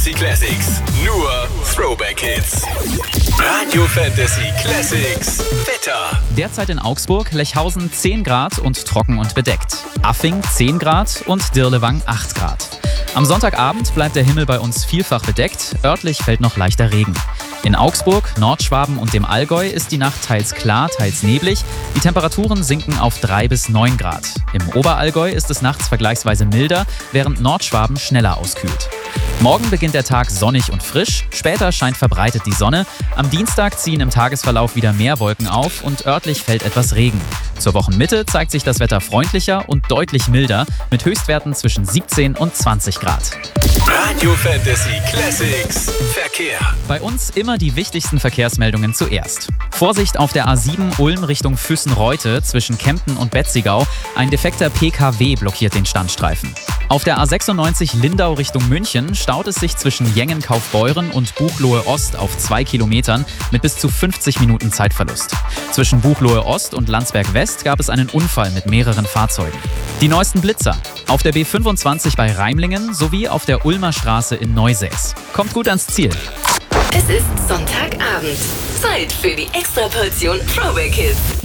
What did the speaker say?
Fantasy Classics. Nur Throwback Hits. Radio Fantasy Classics. Wetter. Derzeit in Augsburg, Lechhausen 10 Grad und trocken und bedeckt. Affing 10 Grad und Dirlewang 8 Grad. Am Sonntagabend bleibt der Himmel bei uns vielfach bedeckt, örtlich fällt noch leichter Regen. In Augsburg, Nordschwaben und dem Allgäu ist die Nacht teils klar, teils neblig. Die Temperaturen sinken auf 3 bis 9 Grad. Im Oberallgäu ist es nachts vergleichsweise milder, während Nordschwaben schneller auskühlt. Morgen beginnt der Tag sonnig und frisch, später scheint verbreitet die Sonne. Am Dienstag ziehen im Tagesverlauf wieder mehr Wolken auf und örtlich fällt etwas Regen. Zur Wochenmitte zeigt sich das Wetter freundlicher und deutlich milder, mit Höchstwerten zwischen 17 und 20 Grad. Radio Fantasy Classics. Verkehr. Bei uns immer die wichtigsten Verkehrsmeldungen zuerst. Vorsicht auf der A7 Ulm Richtung Füssen-Reute zwischen Kempten und Betzigau. Ein defekter PKW blockiert den Standstreifen. Auf der A96 Lindau Richtung München staut es sich zwischen Jengen-Kaufbeuren und Buchloe Ost auf 2 Kilometern mit bis zu 50 Minuten Zeitverlust. Zwischen Buchloe Ost und Landsberg West gab es einen Unfall mit mehreren Fahrzeugen. Die neuesten Blitzer. Auf der B25 bei Reimlingen sowie auf der Ulmer Straße in Neusäß. Kommt gut ans Ziel. Es ist Sonntagabend. Zeit für die Extraportion Throwback Hits.